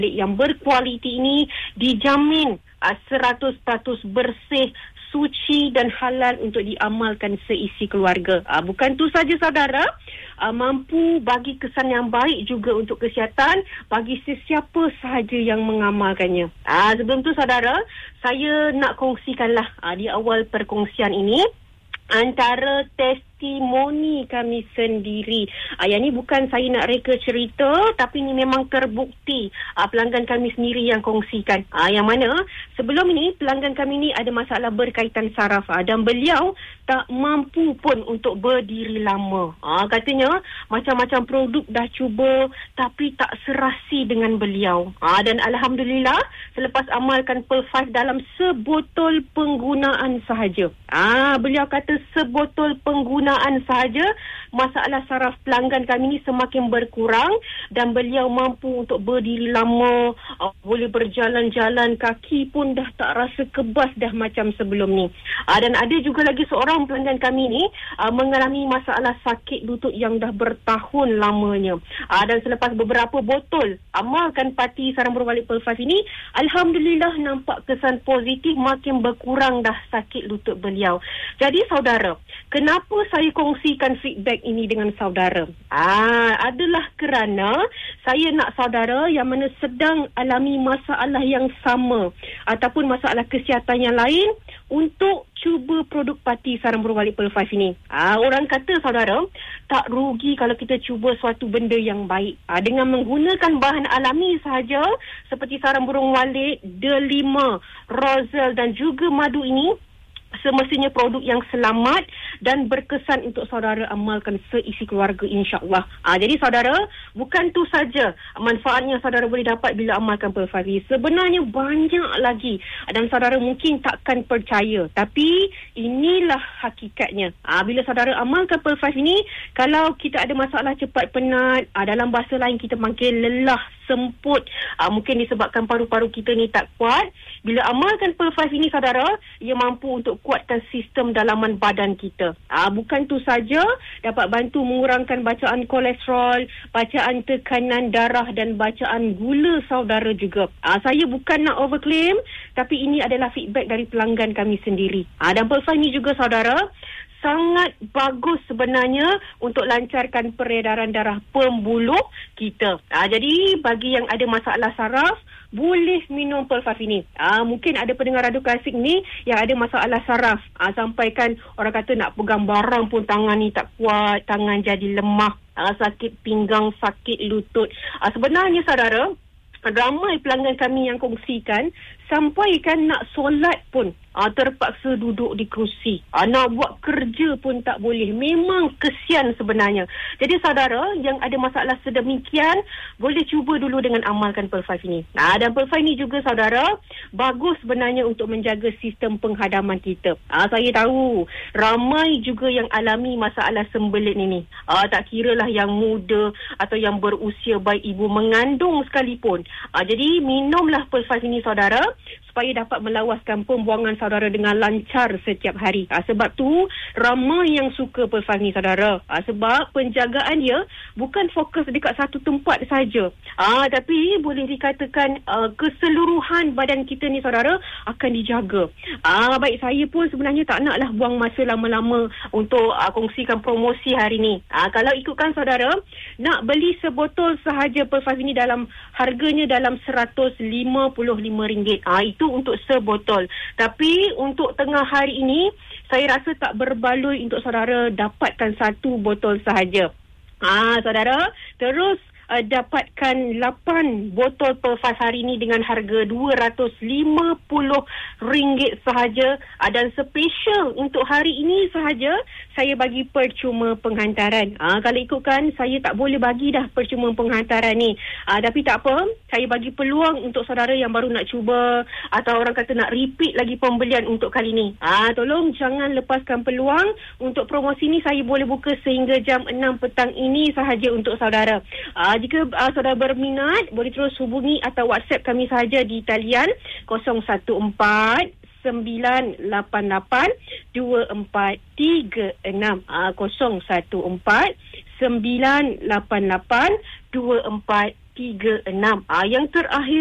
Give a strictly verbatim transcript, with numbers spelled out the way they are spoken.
yang berkualiti ini dijamin uh, seratus peratus bersih, suci dan halal untuk diamalkan seisi keluarga. Uh, bukan tu saja saudara, uh, mampu bagi kesan yang baik juga untuk kesihatan bagi sesiapa sahaja yang mengamalkannya. Uh, sebelum tu saudara, saya nak kongsikanlah uh, di awal perkongsian ini antara testimoni kami sendiri. Ah, yang ni bukan saya nak reka cerita, tapi ni memang terbukti ah, pelanggan kami sendiri yang kongsikan. Ah, yang mana sebelum ini pelanggan kami ni ada masalah berkaitan saraf ah, dan beliau tak mampu pun untuk berdiri lama. Ah, katanya macam-macam produk dah cuba tapi tak serasi dengan beliau. Ah, dan Alhamdulillah selepas amalkan Pearl Five dalam sebotol penggunaan sahaja. Ah, beliau kata sebotol penggunaan sahaja masalah saraf pelanggan kami ni semakin berkurang dan beliau mampu untuk berdiri lama, uh, boleh berjalan-jalan, kaki pun dah tak rasa kebas dah macam sebelum ni. Uh, dan ada juga lagi seorang pelanggan kami ni uh, mengalami masalah sakit lutut yang dah bertahun lamanya. Uh, dan selepas beberapa botol amalkan parti sarang burung walet Pearl Five ini, Alhamdulillah nampak kesan positif, makin berkurang dah sakit lutut beliau. Jadi saudara, kenapa saya kongsikan feedback ini dengan saudara? Ah, adalah kerana saya nak saudara yang mana sedang alami masalah yang sama ataupun masalah kesihatan yang lain untuk cuba produk parti sarang burung walet Pearl Five ini. Ah, orang kata saudara, tak rugi kalau kita cuba suatu benda yang baik. Ah, dengan menggunakan bahan alami sahaja seperti sarang burung walet, delima, rozel dan juga madu ini, semestinya produk yang selamat dan berkesan untuk saudara amalkan seisi keluarga insya-Allah. Ah, jadi saudara, bukan tu saja manfaat yang saudara boleh dapat bila amalkan Pearl Five. Sebenarnya banyak lagi dan saudara mungkin takkan percaya, tapi inilah hakikatnya. Ah, bila saudara amalkan Pearl Five ini, kalau kita ada masalah cepat penat, ah, dalam bahasa lain kita panggil lelah, semput, ah, mungkin disebabkan paru-paru kita ni tak kuat. Bila amalkan Pearl Five ini saudara, ia mampu untuk kuatkan sistem dalaman badan kita. Ah, bukan tu saja, dapat bantu mengurangkan bacaan kolesterol, bacaan tekanan darah dan bacaan gula saudara juga. Ah, saya bukan nak overclaim, tapi ini adalah feedback dari pelanggan kami sendiri. Ah, dan Pearl Five ini juga saudara, sangat bagus sebenarnya untuk lancarkan peredaran darah pembuluh kita. Ah, jadi bagi yang ada masalah saraf, boleh minum Pearl Five ini. Ah, mungkin ada pendengar radio klasik ni yang ada masalah saraf. Ah, sampaikan orang kata nak pegang barang pun tangan ni tak kuat, tangan jadi lemah, ah, sakit pinggang, sakit lutut. Ah, sebenarnya saudara, ramai pelanggan kami yang kongsikan sampai kan nak solat pun ah, terpaksa duduk di kerusi. Ah, nak buat kerja pun tak boleh. Memang kesian sebenarnya. Jadi saudara yang ada masalah sedemikian, boleh cuba dulu dengan amalkan Pearl Five ini. Ah, dan Pearl Five ini juga saudara, bagus sebenarnya untuk menjaga sistem penghadaman kita. Ah, saya tahu ramai juga yang alami masalah sembelit ini. Ah, tak kiralah yang muda atau yang berusia, baik ibu mengandung sekalipun. Ah, jadi minumlah Pearl Five ini saudara, supaya dapat melawaskan pembuangan saudara dengan lancar setiap hari. Ha, sebab tu ramai yang suka Pearl Five ni saudara. Ha, sebab penjagaan dia bukan fokus dekat satu tempat saja. Ha, tapi boleh dikatakan uh, keseluruhan badan kita ni saudara akan dijaga. Ha, baik, saya pun sebenarnya tak naklah buang masa lama-lama untuk uh, kongsikan promosi hari ni. Ha, kalau ikutkan saudara, nak beli sebotol sahaja Pearl Five ni dalam harganya dalam seratus lima puluh lima ringgit. Ha, itu untuk sebotol. Tapi untuk tengah hari ini, saya rasa tak berbaloi untuk saudara dapatkan satu botol sahaja. Ah, saudara, terus uh, dapatkan lapan botol Pearl Five hari ini dengan harga dua ratus lima puluh ringgit sahaja. Uh, dan spesial untuk hari ini sahaja, saya bagi percuma penghantaran. Uh, kalau ikutkan, saya tak boleh bagi dah percuma penghantaran ni. Uh, tapi tak apa, saya bagi peluang untuk saudara yang baru nak cuba atau orang kata nak repeat lagi pembelian untuk kali ni. Uh, tolong jangan lepaskan peluang. Untuk promosi ni saya boleh buka sehingga jam enam petang ini sahaja untuk saudara. Uh, jika uh, saudara berminat, boleh terus hubungi atau WhatsApp kami sahaja di talian kosong satu empat sembilan lapan lapan dua empat tiga enam. Ah, kosong satu empat sembilan lapan lapan dua empat tiga enam. Ah, yang terakhir